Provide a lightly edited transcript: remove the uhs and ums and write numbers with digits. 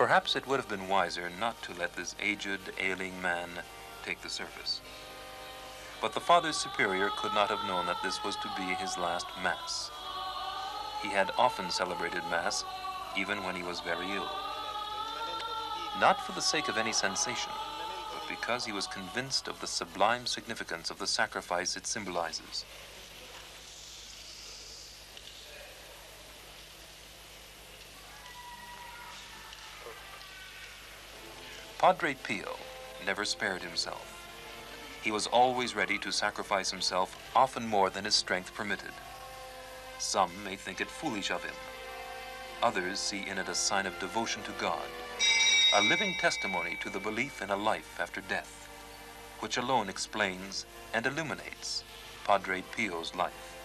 Perhaps it would have been wiser not to let this aged, ailing man take the service. But the Father Superior could not have known that this was to be his last Mass. He had often celebrated Mass, even when he was very ill. Not for the sake of any sensation, but because he was convinced of the sublime significance of the sacrifice it symbolizes. Padre Pio never spared himself. He was always ready to sacrifice himself, often more than his strength permitted. Some may think it foolish of him. Others see in it a sign of devotion to God, a living testimony to the belief in a life after death, which alone explains and illuminates Padre Pio's life.